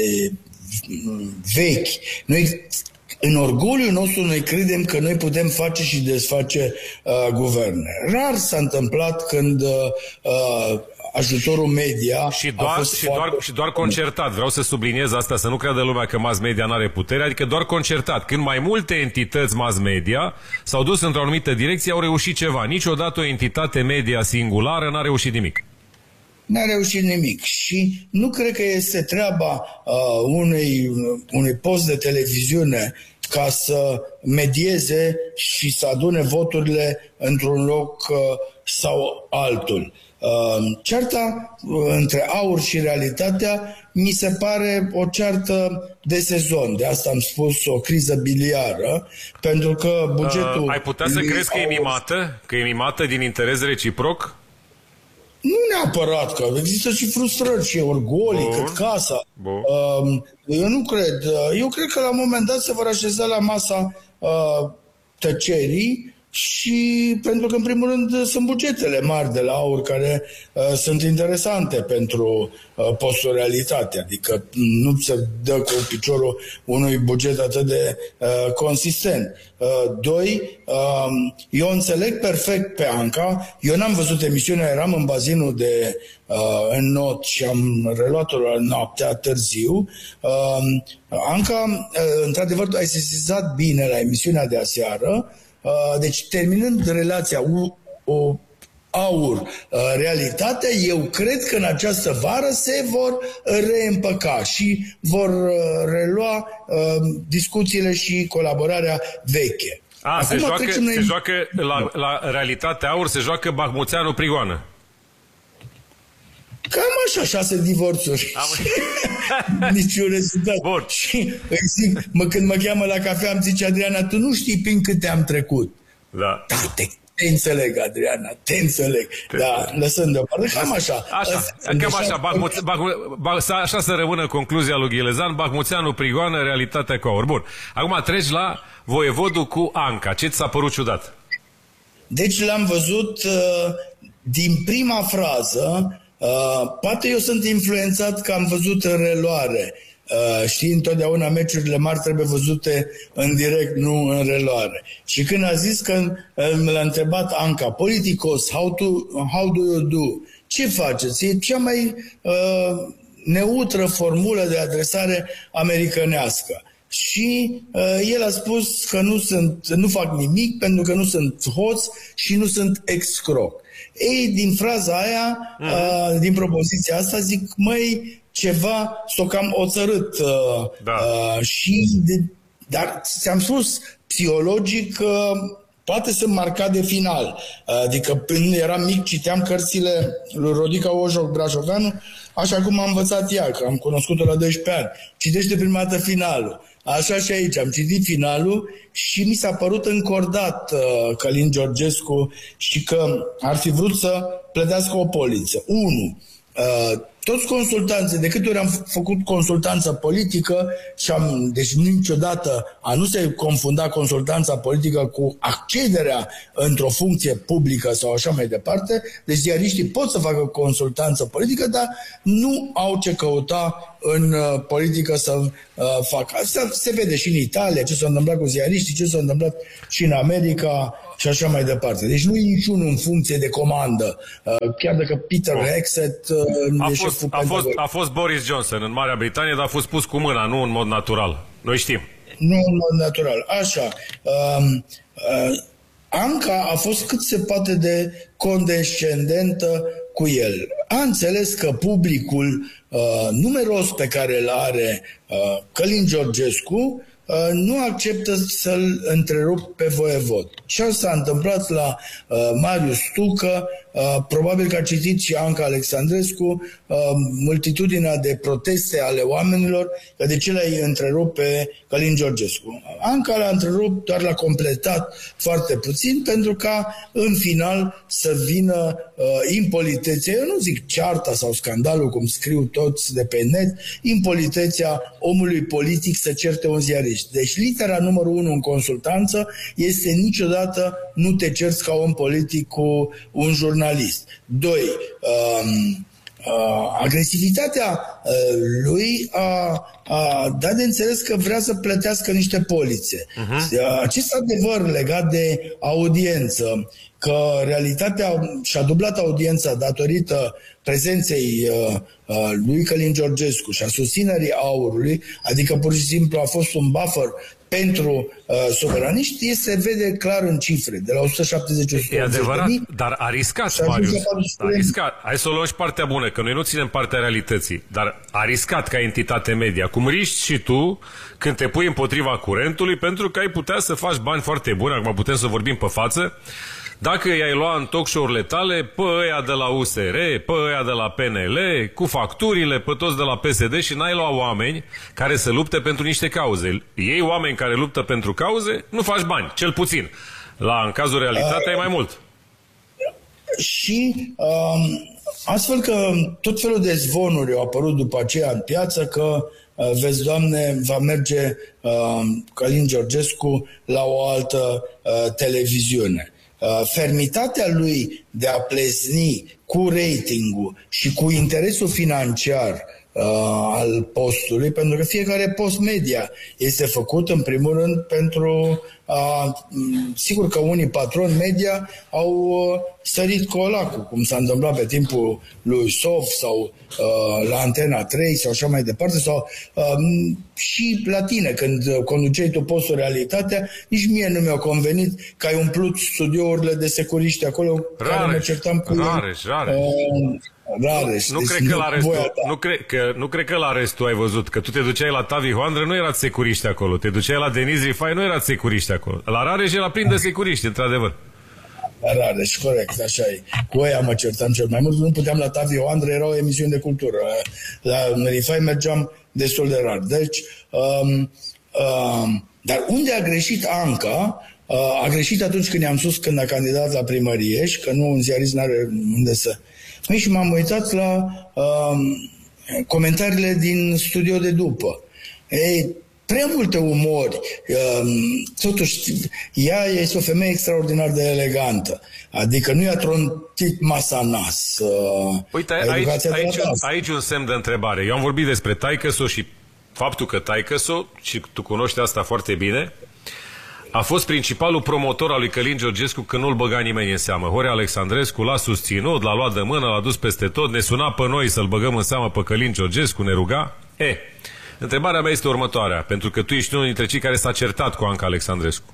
vechi, noi în orgoliul nostru noi credem că noi putem face și desface guverne. Rar s-a întâmplat când ajutorul media și doar concertat. Vreau să subliniez asta, să nu creadă lumea că mass media nu are putere, adică doar concertat. Când mai multe entități mass media s-au dus într-o anumită direcție, au reușit ceva. Niciodată o entitate media singulară n-a reușit nimic. N-a reușit nimic și nu cred că este treaba unui post de televiziune ca să medieze și să adune voturile într-un loc sau altul. Cearta între Aur și Realitatea mi se pare o ceartă de sezon. De asta am spus o criză biliară, pentru că bugetul... Ai putea să crezi că e mimată? Că e mimată din interes reciproc? Nu neapărat, că există și frustrări și orgolii, cât casa. Eu nu cred. Eu cred că la un moment dat se vor așeza la masa tăcerii și pentru că, în primul rând, sunt bugetele mari de la Aur care sunt interesante pentru postul Realitate. Adică nu se dă cu piciorul unui buget atât de consistent. Doi, eu înțeleg perfect pe Anca. Eu n-am văzut emisiunea, eram în bazinul de în not și am reluat-o la noaptea târziu. Anca, într-adevăr, ai sesizat bine la emisiunea de aseară. Deci, terminând relația Aur, Realitatea, eu cred că în această vară se vor reîmpăca și vor relua discuțiile și colaborarea veche. Se joacă la Realitatea Aur, se joacă Bahmuțeanu Prigoană. Cam așa, 6 divorțuri. Niciun rezultat. Bun. Și zic, când mă cheamă la cafea, îmi zice Adriana, tu nu știi prin câte am trecut. Da. Te înțeleg, Adriana, te înțeleg. Lăsând deoparte, cam așa. Așa să rămână concluzia lui Ghelezan, Bahmuțeanu Prigoană, Realitatea cu Aur. Bun. Acum treci la Voievodul cu Anca. Ce ți s-a părut ciudat? Deci l-am văzut din prima frază. Poate eu sunt influențat că am văzut în reluare. Știi, întotdeauna meciurile mari trebuie văzute în direct, nu în reluare. Și când a zis că l-a întrebat Anca, politicos, how do you do? Ce faceți? E cea mai neutră formulă de adresare americanească. Și el a spus că nu fac nimic pentru că nu sunt hoț și nu sunt ex-croc. Ei, din fraza aia, din propoziția asta, zic, măi, ceva s-o cam oțărât. Dar ți-am spus, psihologic, poate să marca de final. Adică când eram mic, citeam cărțile lui Rodica Ojoc Brașoveanu, așa cum am învățat ea, că am cunoscut-o la 12 ani. Citește prima dată finalul. Așa și aici, am citit finalul și mi s-a părut încordat Călin Georgescu și că ar fi vrut să plătească o poliță. 1. toți consultanții, de câte ori am făcut consultanță politică și deci niciodată a nu se confunda consultanța politică cu accederea într-o funcție publică sau așa mai departe, deci ziariștii pot să facă consultanță politică, dar nu au ce căuta în politică să facă. Asta se vede și în Italia, ce s-a întâmplat cu ziariștii, ce s-a întâmplat și în America și așa mai departe. Deci nu e niciunul în funcție de comandă. Chiar dacă Peter Hegseth a fost Boris Johnson în Marea Britanie, dar a fost pus cu mâna, nu în mod natural. Noi știm. Nu în mod natural. Așa. Anca a fost cât se poate de condescendentă cu el. A înțeles că publicul numeros pe care îl are Călin Georgescu nu acceptă să-l întrerup pe voievod. Și asta s-a întâmplat la Marius Tucă, probabil că a citit și Anca Alexandrescu multitudinea de proteste ale oamenilor că de ce l-ai întrerupt pe Călin Georgescu. Anca l-a întrerupt, doar l-a completat foarte puțin pentru ca în final să vină impoliteția, eu nu zic cearta sau scandalul cum scriu toți de pe net, impoliteția omului politic să certe un ziarist. Deci litera numărul 1 în consultanță este niciodată nu te cerți ca om politic cu un jurnalist. 2. Agresivitatea lui a dat de înțeles că vrea să plătească niște polițe. Acest adevăr legat de audiență, că realitatea și-a dublat audiența datorită prezenței lui Călin Georgescu și a susținerii Aurului, adică pur și simplu a fost un buffer pentru suveraniști, se vede clar în cifre, de la 170 E adevărat, dar a riscat, Marius. A riscat. Hai să o luăm și partea bună, că noi nu ținem partea realității, dar a riscat ca entitate media. Cum riști și tu când te pui împotriva curentului, pentru că ai putea să faci bani foarte buni, acum putem să vorbim pe față, dacă i-ai lua în talk show-urile tale pe ăia de la USR, pe ăia de la PNL, cu facturile, pe toți de la PSD și n-ai lua oameni care să lupte pentru niște cauze. Ei, oameni care luptă pentru cauze, nu faci bani, cel puțin. În cazul realitatea e mai mult. Și astfel că tot felul de zvonuri au apărut după aceea în piață că vezi, Doamne, va merge Călin Georgescu la o altă televiziune. Fermitatea lui de a plezni cu ratingul și cu interesul financiar al postului, pentru că fiecare post media este făcut în primul rând pentru sigur că unii patroni media au sărit colacul, cum s-a întâmplat pe timpul lui Sof sau la Antena 3 sau așa mai departe, sau și la tine când conduceai tu postul Realitatea, nici mie nu mi-a convenit că ai umplut studiourile de securiști acolo, care mă certam cu Rareș. Nu cred că la restul ai văzut, că tu te duceai la Tavi Hoandră, nu erați securiști acolo, te duceai la Deniz Rifai, nu erați securiști acolo. La Rareș era plin de securiști, într-adevăr. Rareș, corect, așa e. Cu ăia mă certam cel mai mult, nu puteam la Tavi Hoandră, erau emisiuni de cultură. La Rifai mergeam destul de rar. Deci, dar unde a greșit Anca? A greșit atunci când i-am spus când a candidat la primărie și că nu un ziarist n-are unde să... Și m-am uitat la comentariile din studio de după. Prea multe umori. Totuși, ea este o femeie extraordinar de elegantă. Adică nu i-a trontit masa nas. Uite, aici un semn de întrebare. Eu am vorbit despre taică-so și faptul că taică-so, și tu cunoști asta foarte bine, a fost principalul promotor al lui Călin Georgescu când nu-l băga nimeni în seamă. Horea Alexandrescu l-a susținut, l-a luat de mână, l-a dus peste tot, ne suna pe noi să-l băgăm în seamă pe Călin Georgescu, ne ruga. Întrebarea mea este următoarea, pentru că tu ești unul dintre cei care s-a certat cu Anca Alexandrescu.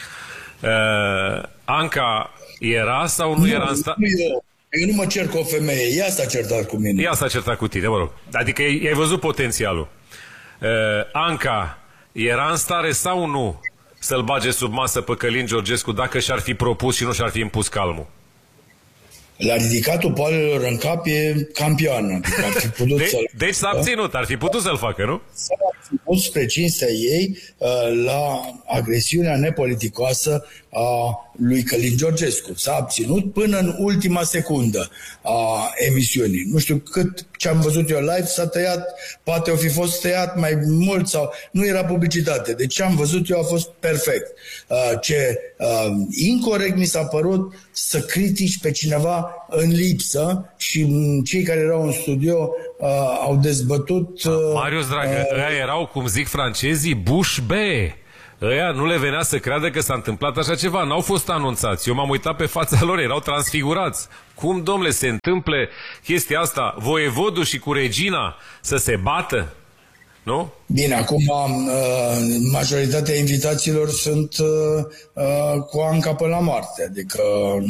Anca era sau nu era în stare? Eu nu mă cer cu o femeie, ea s-a certat cu mine. Ea s-a certat cu tine, mă rog. Adică ai văzut potențialul. Anca era în stare sau nu să-l bage sub masă pe Călin Georgescu dacă și-ar fi propus și nu și-ar fi impus calmul? La ridicatul poalelor în cap e campioană. Deci s-a abținut, ar fi putut să-l facă, nu? pus spre cinstea ei la agresiunea nepoliticoasă a lui Călin Georgescu. S-a abținut până în ultima secundă a emisiunii. Nu știu ce am văzut eu live, s-a tăiat, poate o fi fost tăiat mai mult sau nu era publicitate. Deci ce am văzut eu a fost perfect. Ce incorect mi s-a părut să critici pe cineva în lipsă și cei care erau în studio au dezbătut... Marius, dragă, ăia erau, cum zic francezii, bouche bée. Ăia nu le venea să creadă că s-a întâmplat așa ceva. N-au fost anunțați. Eu m-am uitat pe fața lor, erau transfigurați. Cum, domnule, se întâmplă chestia asta? Voievodul și cu regina să se bată? Nu? Bine, acum majoritatea invitațiilor sunt cu Anca până la moarte. Adică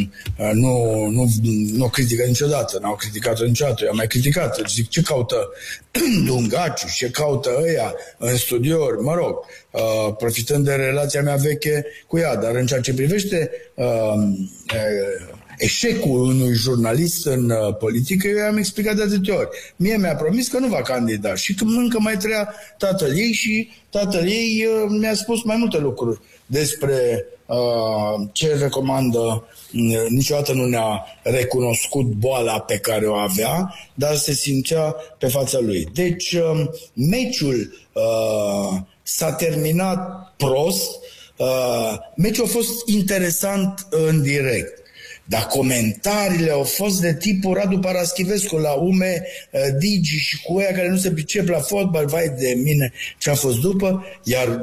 nu critică niciodată. N-au criticat-o niciodată. Eu am mai criticat. Zic, ce caută Dungaciu? Ce caută ăia în studiouri? Mă rog, profitând de relația mea veche cu ea. Dar în ceea ce privește eșecul unui jurnalist în politică, eu i-am explicat de atâtea ori. Mie mi-a promis că nu va candida și că încă mai trăia tatăl ei și tatăl ei mi-a spus mai multe lucruri despre ce recomandă. Niciodată nu ne-a recunoscut boala pe care o avea, dar se simțea pe fața lui. Deci, meciul s-a terminat prost, meciul a fost interesant în direct. Dar comentariile au fost de tipul Radu Paraschivescu la UME, Digi și cu ăia care nu se pricep la fotbal, vai de mine ce a fost după, iar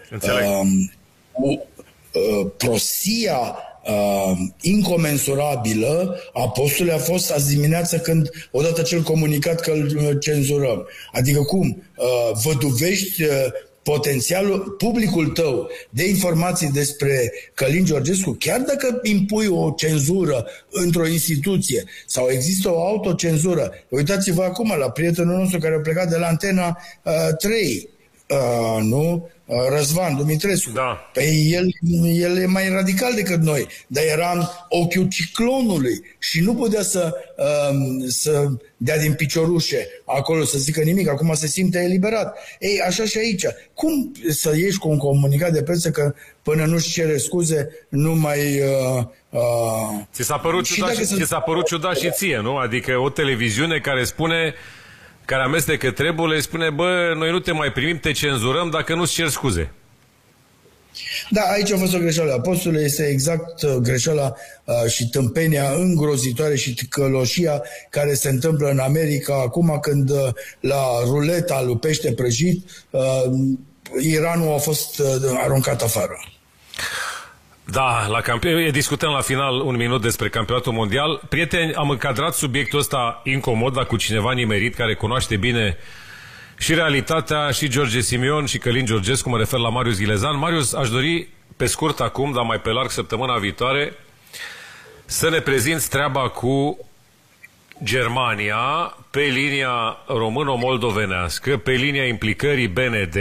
prostia incomensurabilă a postului a fost azi dimineață când odată ce-l comunicat că îl cenzurăm. Adică cum? Văduvești potențialul, publicul tău de informații despre Călin Georgescu, chiar dacă impui o cenzură într-o instituție sau există o autocenzură. Uitați-vă acum la prietenul nostru care a plecat de la Antena 3, nu? Răzvan Dumitrescu. Da. Păi el e mai radical decât noi, dar era în ochiul ciclonului și nu putea să dea din piciorușe acolo, să zică nimic. Acum se simte eliberat. Ei, așa și aici. Cum să ieși cu un comunicat de presă că până nu-și cere scuze, nu mai... Ți s-a părut ciudat și ție, nu? Adică o televiziune care spune... care amestecă treburile, spune, bă, noi nu te mai primim, te cenzurăm dacă nu-ți cer scuze. Da, aici a fost o greșeală. Postul este exact greșeala și tâmpenia îngrozitoare și ticăloșia care se întâmplă în America acum când la ruleta lui pește prăjit Iranul a fost aruncat afară. Da, discutăm la final un minut despre campionatul mondial. Prieteni, am încadrat subiectul ăsta incomod, dar cu cineva nimerit, care cunoaște bine și realitatea, și George Simion, și Călin Georgescu, mă refer la Marius Ghilezan. Marius, aș dori, pe scurt acum, dar mai pe larg săptămâna viitoare, să ne prezinți treaba cu Germania pe linia româno-moldovenească, pe linia implicării BND.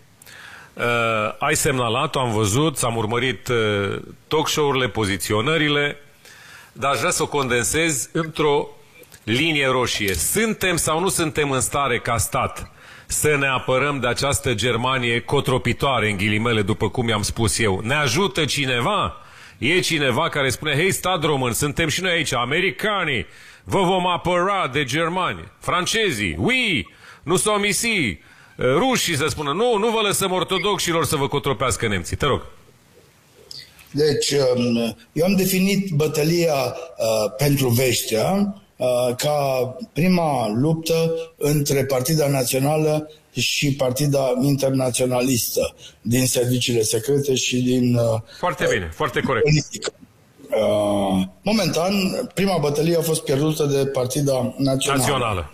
Ai semnalat-o, am văzut, am urmărit talk show-urile, poziționările, dar aș vrea să o condensez într-o linie roșie. Suntem sau nu suntem în stare ca stat să ne apărăm de această Germanie cotropitoare, în ghilimele, după cum i-am spus eu? Ne ajută cineva? E cineva care spune, hei, stat român, suntem și noi aici, americanii, vă vom apăra de germani, francezii, oui, nu s-o misi, rușii să spună, nu vă lăsăm ortodoxilor să vă cotropească nemții. Te rog. Deci, eu am definit bătălia pentru Veștea ca prima luptă între Partida Națională și Partida Internaționalistă din serviciile secrete și din... Foarte bine, foarte corect. Politică. Momentan, prima bătălie a fost pierdută de Partida Națională.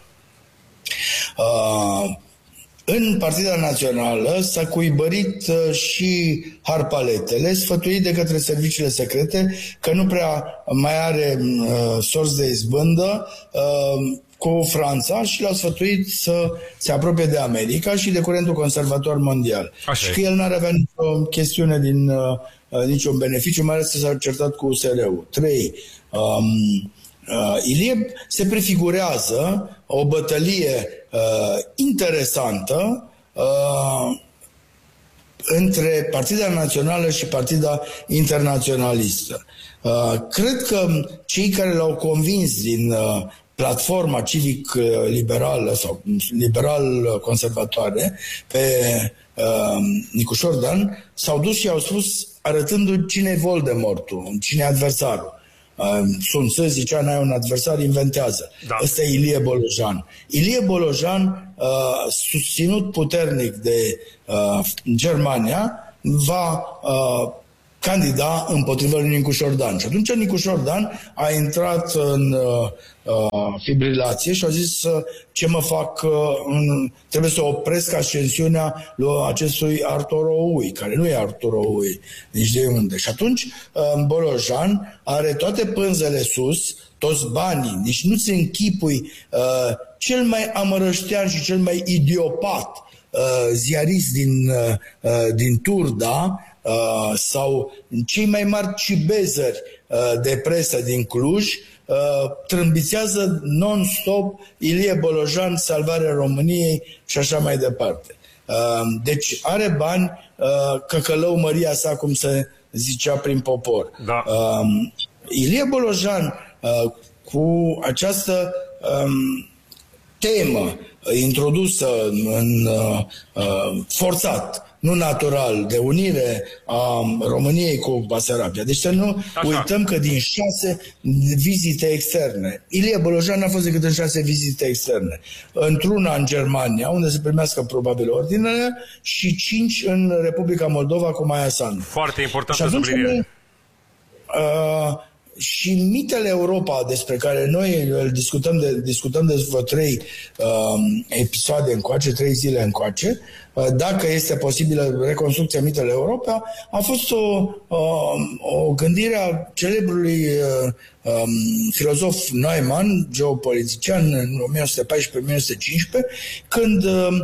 În Partida Națională s-a cuibărit și harpaletele, sfătuit de către serviciile secrete că nu prea mai are sorți de izbândă cu Franța și l-a sfătuit să se apropie de America și de curentul conservator mondial. Așa și că el n-ar avea nicio chestiune din niciun beneficiu, mai ales că s-a certat cu USR-ul. 3. Ilie se prefigurează o bătălie interesantă între Partida Națională și Partida Internaționalistă. Cred că cei care l-au convins din platforma civic-liberală sau liberal-conservatoare pe Nicușor Dan s-au dus și au spus, arătându-i cine e Voldemortul, cine e adversarul. Sun Tzu zicea, n-ai un adversar, inventează. Da. Ăsta e Ilie Bolojan. Ilie Bolojan, susținut puternic de Germania, va candida împotriva lui Nicușor Dan. Și atunci Nicușor Dan a intrat în fibrilație și a zis ce mă fac, trebuie să opresc ascensiunea lui acestui Artur Oui, care nu e Artur Oui nici de unde. Și atunci Bolojan are toate pânzele sus, toți banii, deci nu se închipui cel mai amărăștean și cel mai idiopat ziarist din Turda sau cei mai mari cibezări de presă din Cluj trâmbițează non-stop Ilie Bolojan, salvarea României și așa mai departe. Deci are bani, căcălău măria sa, cum se zicea prin popor. Da. Ilie Bolojan, cu această temă introdusă în forțat, nu natural, de unire a României cu Basarabia. Deci să nu uităm că din 6 vizite externe, Ilie Bolojan n-a fost decât în 6 vizite externe. Într-una în Germania, unde se primească probabil ordinele, și 5 în Republica Moldova cu Maia Sandu. Foarte importantă subliniere. Și mitele Europa, despre care noi îl discutăm de vreo 3 episoade încoace, 3 zile încoace, dacă este posibilă reconstrucția mitele Europa, a fost o gândire a celebrului filozof Neumann, geopolitician, în 1914-1915, când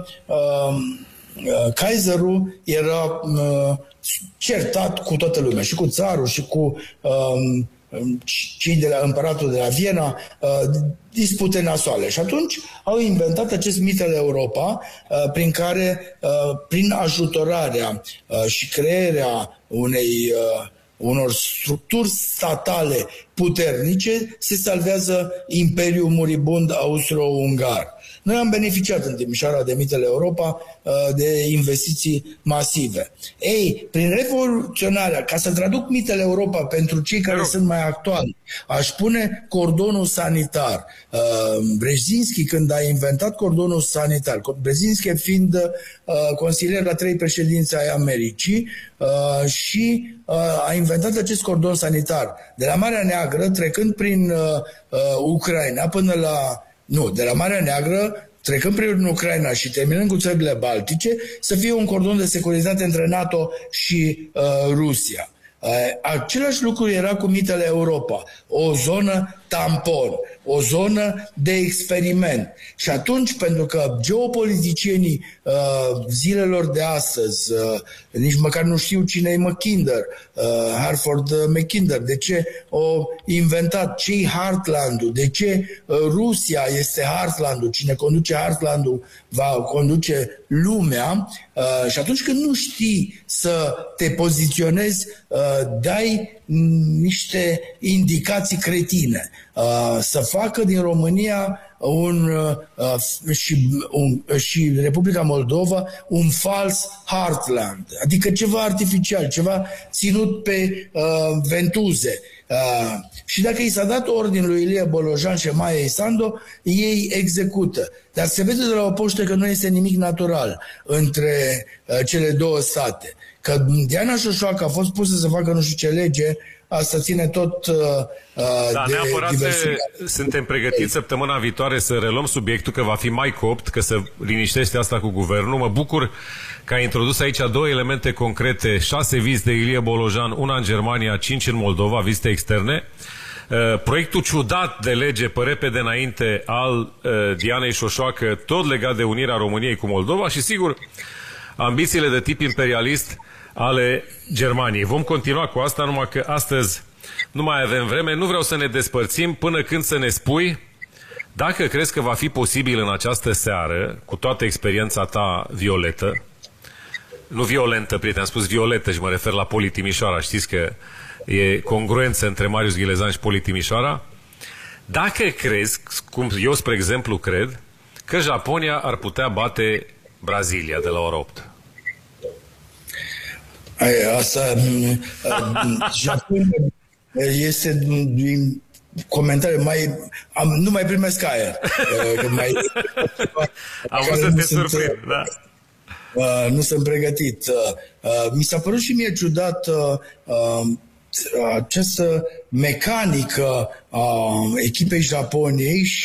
Kaiserul era certat cu toată lumea, și cu țarul, și cu cei de la împăratul de la Viena, dispute nasoale. Și atunci au inventat acest mitele Europa, prin care, prin ajutorarea și crearea unor structuri statale puternice, se salvează Imperiul muribund austro-ungar. Noi am beneficiat în Timișoara de mitele Europa de investiții masive. Ei, prin revoluționarea, ca să traduc mitele Europa pentru cei care sunt mai actuali, aș pune cordonul sanitar. Brzezinski, când a inventat cordonul sanitar, Brzezinski fiind consilier la 3 președinți ai Americii, și a inventat acest cordon sanitar de la Marea Neagră, trecând prin Ucraina până la... Nu, de la Marea Neagră, trecând prin Ucraina și terminând cu țările Baltice, să fie un cordon de securitate între NATO și Rusia. Același lucru era cu mitele Europa. O zonă tampon, o zonă de experiment. Și atunci, pentru că geopoliticienii zilelor de astăzi nici măcar nu știu cine e Mackinder, Harford Mackinder, de ce o inventat, ce-i Heartland-ul, de ce Rusia este Heartland-ul, cine conduce Heartland-ul va conduce lumea. Și atunci când nu știi să te poziționezi, dai niște indicații cretine. Să facă din România și Republica Moldova un fals heartland, adică ceva artificial, ceva ținut pe ventuze. Și dacă i s-a dat ordin lui Ilie Bolojan și Maia Sandu, ei execută. Dar se vede de la o poștă că nu este nimic natural între cele două state. Că Diana Șoșoacă a fost pusă să facă nu știu ce lege, asta ține tot de neapărat suntem pregătiți săptămâna viitoare să reluăm subiectul, că va fi mai copt, că să liniștește asta cu guvernul. Mă bucur că a introdus aici 2 elemente concrete: 6 vizite de Ilie Bolojan, una în Germania, 5 în Moldova, vizite externe. Proiectul ciudat de lege pe repede înainte al Dianei Șoșoacă, tot legat de unirea României cu Moldova și, sigur, ambițiile de tip imperialist ale Germaniei. Vom continua cu asta, numai că astăzi nu mai avem vreme. Nu vreau să ne despărțim până când să ne spui Dacă crezi că va fi posibil în această seară, cu toată experiența ta violetă, nu violentă, prieten, am spus violetă și mă refer la Poli Timișoara, știți că e congruență între Marius Ghelezan și Poli Timișoara, dacă crezi, cum eu spre exemplu cred, că Japonia ar putea bate Brazilia de la ora 8. Asta Japonia este din comentarii nu mai primesc aer. Am vrut să te surprind, da. Nu sunt pregătit. Mi s-a părut și mie ciudat această mecanică a echipei Japoniei